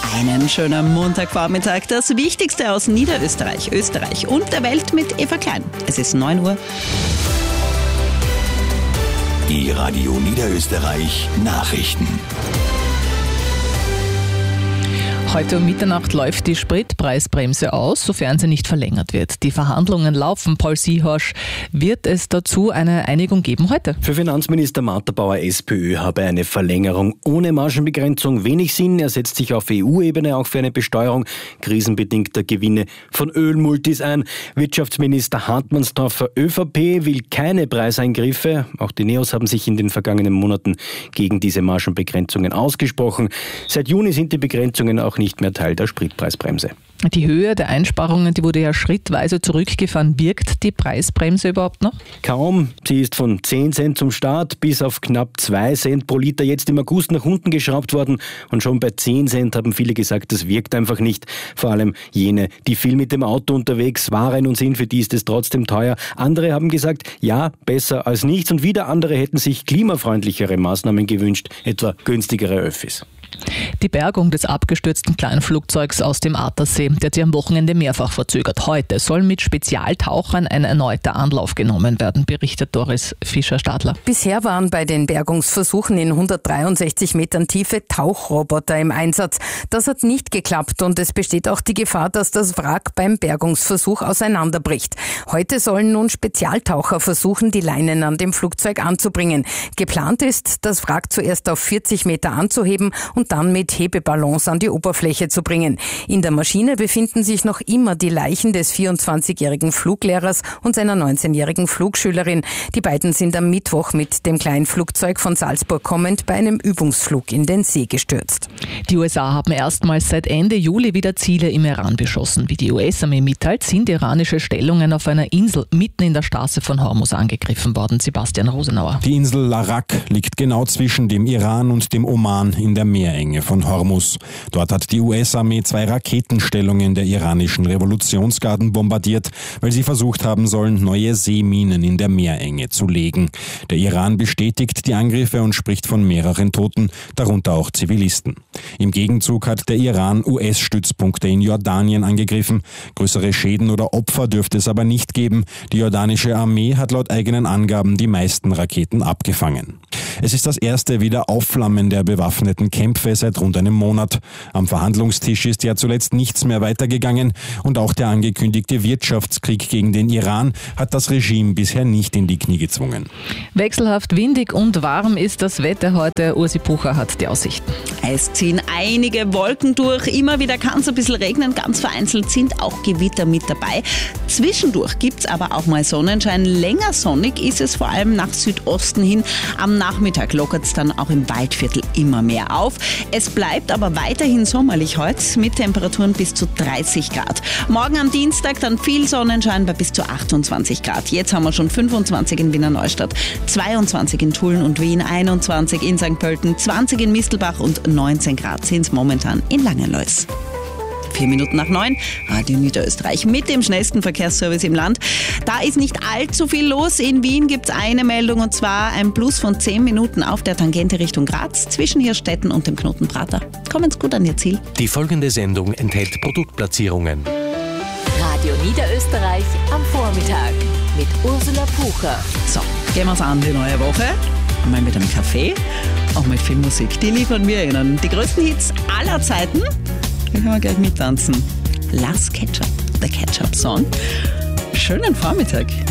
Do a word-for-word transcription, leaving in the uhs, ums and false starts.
Einen schönen Montagvormittag. Das Wichtigste aus Niederösterreich, Österreich und der Welt mit Eva Klein. Es ist neun Uhr. Die Radio Niederösterreich Nachrichten. Heute um Mitternacht läuft die Spritpreisbremse aus, sofern sie nicht verlängert wird. Die Verhandlungen laufen. Paul Siehasch, wird es dazu eine Einigung geben heute? Für Finanzminister Matterbauer SPÖ habe eine Verlängerung ohne Margenbegrenzung wenig Sinn. Er setzt sich auf E U-Ebene auch für eine Besteuerung krisenbedingter Gewinne von Ölmultis ein. Wirtschaftsminister Hartmannsdorfer ÖVP will keine Preiseingriffe. Auch die Neos haben sich in den vergangenen Monaten gegen diese Margenbegrenzungen ausgesprochen. Seit Juni sind die Begrenzungen auch nicht mehr Teil der Spritpreisbremse. Die Höhe der Einsparungen, die wurde ja schrittweise zurückgefahren. Wirkt die Preisbremse überhaupt noch? Kaum. Sie ist von zehn Cent zum Start bis auf knapp zwei Cent pro Liter jetzt im August nach unten geschraubt worden. Und schon bei zehn Cent haben viele gesagt, das wirkt einfach nicht. Vor allem jene, die viel mit dem Auto unterwegs waren und sind, für die ist es trotzdem teuer. Andere haben gesagt, ja, besser als nichts. Und wieder andere hätten sich klimafreundlichere Maßnahmen gewünscht, etwa günstigere Öffis. Die Bergung des abgestürzten Kleinflugzeugs aus dem Attersee, der hat sich am Wochenende mehrfach verzögert. Heute soll mit Spezialtauchern ein erneuter Anlauf genommen werden, berichtet Doris Fischer-Stadler. Bisher waren bei den Bergungsversuchen in hundertdreiundsechzig Metern Tiefe Tauchroboter im Einsatz. Das hat nicht geklappt und es besteht auch die Gefahr, dass das Wrack beim Bergungsversuch auseinanderbricht. Heute sollen nun Spezialtaucher versuchen, die Leinen an dem Flugzeug anzubringen. Geplant ist, das Wrack zuerst auf vierzig Meter anzuheben und dann mit Hebeballons an die Oberfläche zu bringen. In der Maschine befinden sich noch immer die Leichen des vierundzwanzigjährigen Fluglehrers und seiner neunzehnjährigen Flugschülerin. Die beiden sind am Mittwoch mit dem Kleinflugzeug von Salzburg kommend bei einem Übungsflug in den See gestürzt. Die U S A haben erstmals seit Ende Juli wieder Ziele im Iran beschossen. Wie die U S-Armee mitteilt, sind iranische Stellungen auf einer Insel mitten in der Straße von Hormuz angegriffen worden. Sebastian Rosenauer. Die Insel Larak liegt genau zwischen dem Iran und dem Oman in der Meerenge von Hormuz. Dort hat die U S-Armee zwei Raketenstellungen der iranischen Revolutionsgarden bombardiert, weil sie versucht haben sollen, neue Seeminen in der Meerenge zu legen. Der Iran bestätigt die Angriffe und spricht von mehreren Toten, darunter auch Zivilisten. Im Gegenzug hat der Iran U S-Stützpunkte in Jordanien angegriffen. Größere Schäden oder Opfer dürfte es aber nicht geben. Die jordanische Armee hat laut eigenen Angaben die meisten Raketen abgefangen. Es ist das erste Wiederaufflammen der bewaffneten Kämpfe seit rund einem Monat. Am Verhandlungstisch ist ja zuletzt nichts mehr weitergegangen und auch der angekündigte Wirtschaftskrieg gegen den Iran hat das Regime bisher nicht in die Knie gezwungen. Wechselhaft windig und warm ist das Wetter heute. Ursi Pucher hat die Aussichten. Es ziehen einige Wolken durch. Immer wieder kann es ein bisschen regnen. Ganz vereinzelt sind auch Gewitter mit dabei. Zwischendurch gibt es aber auch mal Sonnenschein. Länger sonnig ist es vor allem nach Südosten hin. Am Nachmittag lockert es dann auch im Waldviertel immer mehr auf. Es bleibt aber weiterhin sommerlich heute mit Temperaturen bis zu dreißig Grad. Morgen am Dienstag dann viel Sonnenschein bei bis zu achtundzwanzig Grad. Jetzt haben wir schon fünfundzwanzig in Wiener Neustadt, zweiundzwanzig in Tulln und Wien, einundzwanzig in Sankt Pölten, zwanzig in Mistelbach und neunzehn Grad sind es momentan in Langenlois. Vier Minuten nach neun, Radio Niederösterreich mit dem schnellsten Verkehrsservice im Land. Da ist nicht allzu viel los. In Wien gibt es eine Meldung und zwar ein Plus von zehn Minuten auf der Tangente Richtung Graz zwischen Hirstetten und dem Knoten Prater. Kommen Sie gut an Ihr Ziel. Die folgende Sendung enthält Produktplatzierungen. Radio Niederösterreich am Vormittag mit Ursula Pucher. So, gehen wir es an, die neue Woche. Einmal mit einem Kaffee, auch mit viel Musik. Die liefern wir Ihnen. Die größten Hits aller Zeiten. Da können wir gleich mittanzen. Last Ketchup, The Ketchup Song. Schönen Vormittag.